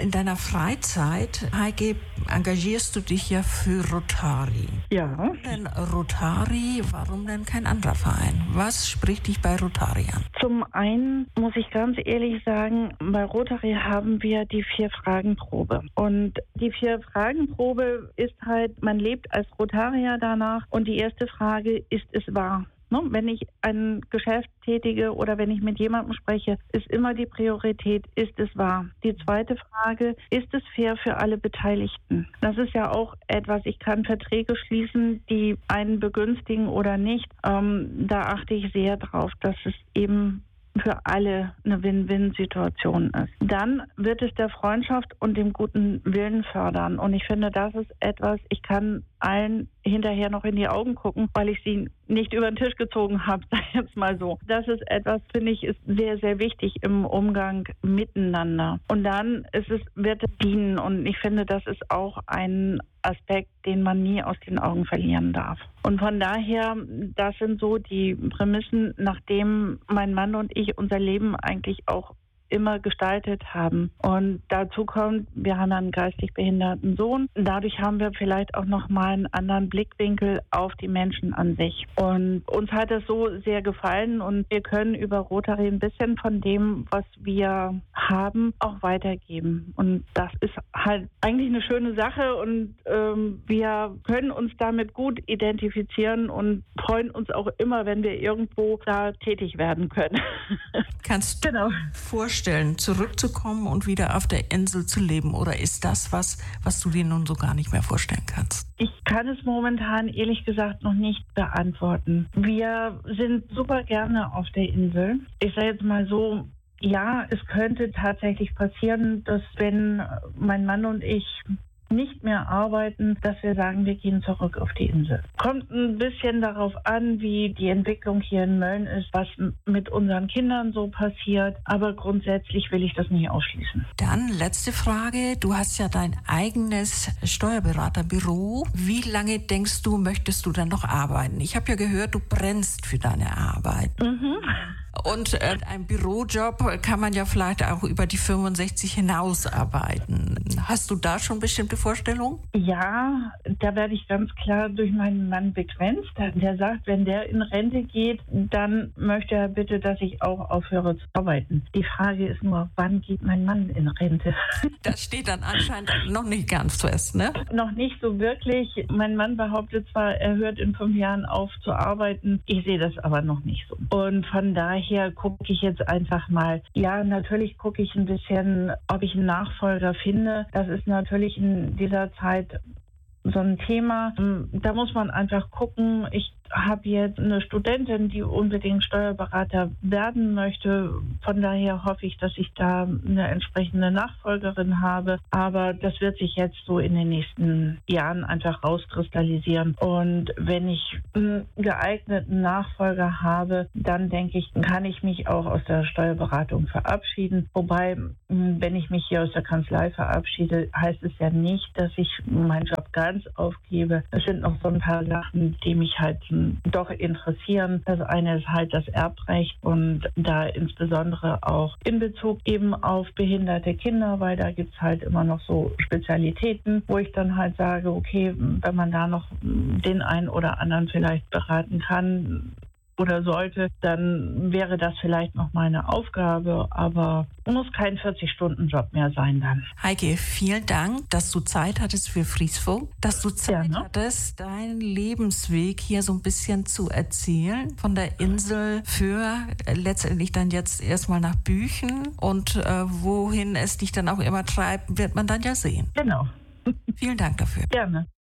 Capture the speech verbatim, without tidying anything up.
in deiner Freizeit, Heike, engagierst du dich ja für Rotary. Ja. Warum denn Rotary? Warum denn kein anderer Verein? Was spricht dich bei Rotary an? Zum einen muss ich ganz ehrlich sagen, bei Rotary haben wir die Vier-Fragen-Probe. Und die Vier-Fragen-Probe ist halt, man lebt als Rotarier danach. Und die erste Frage, ist es wahr? Ne? Wenn ich ein Geschäft tätige oder wenn ich mit jemandem spreche, ist immer die Priorität, ist es wahr? Die zweite Frage, ist es fair für alle Beteiligten? Das ist ja auch etwas, ich kann Verträge schließen, die einen begünstigen oder nicht. Ähm, da achte ich sehr drauf, dass es eben für alle eine Win-Win-Situation ist. Dann wird es der Freundschaft und dem guten Willen fördern. Und ich finde, das ist etwas, ich kann allen hinterher noch in die Augen gucken, weil ich sie nicht über den Tisch gezogen habe, sag ich jetzt mal so. Das ist etwas, finde ich, ist sehr, sehr wichtig im Umgang miteinander. Und dann ist es, wird es dienen. Und ich finde, das ist auch ein Aspekt, den man nie aus den Augen verlieren darf. Und von daher, das sind so die Prämissen, nachdem mein Mann und ich unser Leben eigentlich auch immer gestaltet haben. Und dazu kommt, wir haben einen geistig behinderten Sohn. Dadurch haben wir vielleicht auch nochmal einen anderen Blickwinkel auf die Menschen an sich. Und uns hat es so sehr gefallen und wir können über Rotary ein bisschen von dem, was wir haben, auch weitergeben. Und das ist halt eigentlich eine schöne Sache und ähm, wir können uns damit gut identifizieren und freuen uns auch immer, wenn wir irgendwo da tätig werden können. Kannst du genau vorstellen, zurückzukommen und wieder auf der Insel zu leben? Oder ist das was, was du dir nun so gar nicht mehr vorstellen kannst? Ich kann es momentan ehrlich gesagt noch nicht beantworten. Wir sind super gerne auf der Insel. Ich sage jetzt mal so, ja, es könnte tatsächlich passieren, dass wenn mein Mann und ich nicht mehr arbeiten, dass wir sagen, wir gehen zurück auf die Insel. Kommt ein bisschen darauf an, wie die Entwicklung hier in Mölln ist, was mit unseren Kindern so passiert, aber grundsätzlich will ich das nicht ausschließen. Dann letzte Frage, du hast ja dein eigenes Steuerberaterbüro. Wie lange denkst du, möchtest du dann noch arbeiten? Ich habe ja gehört, du brennst für deine Arbeit. Mhm. Und äh, ein Bürojob kann man ja vielleicht auch über die fünfundsechzig hinaus arbeiten. Hast du da schon bestimmte Vorstellungen? Ja, da werde ich ganz klar durch meinen Mann begrenzt. Der sagt, wenn der in Rente geht, dann möchte er bitte, dass ich auch aufhöre zu arbeiten. Die Frage ist nur, wann geht mein Mann in Rente? Das steht dann anscheinend noch nicht ganz fest, ne? Noch nicht so wirklich. Mein Mann behauptet zwar, er hört in fünf Jahren auf zu arbeiten. Ich sehe das aber noch nicht so. Und von daher Daher gucke ich jetzt einfach mal. Ja, natürlich gucke ich ein bisschen, ob ich einen Nachfolger finde. Das ist natürlich in dieser Zeit so ein Thema. Da muss man einfach gucken. Ich habe jetzt eine Studentin, die unbedingt Steuerberater werden möchte. Von daher hoffe ich, dass ich da eine entsprechende Nachfolgerin habe. Aber das wird sich jetzt so in den nächsten Jahren einfach rauskristallisieren. Und wenn ich einen geeigneten Nachfolger habe, dann denke ich, kann ich mich auch aus der Steuerberatung verabschieden. Wobei, wenn ich mich hier aus der Kanzlei verabschiede, heißt es ja nicht, dass ich meinen Job ganz aufgebe. Es sind noch so ein paar Sachen, die mich halt doch interessieren. Das eine ist halt das Erbrecht und da insbesondere auch in Bezug eben auf behinderte Kinder, weil da gibt es halt immer noch so Spezialitäten, wo ich dann halt sage, okay, wenn man da noch den einen oder anderen vielleicht beraten kann oder sollte, dann wäre das vielleicht noch meine Aufgabe, aber muss kein vierzig-Stunden-Job mehr sein dann. Heike, vielen Dank, dass du Zeit hattest für Friesfunk, dass du Zeit ja, ne? hattest, deinen Lebensweg hier so ein bisschen zu erzählen, von der Insel für letztendlich dann jetzt erstmal nach Büchen und äh, wohin es dich dann auch immer treibt, wird man dann ja sehen. Genau. Vielen Dank dafür. Gerne.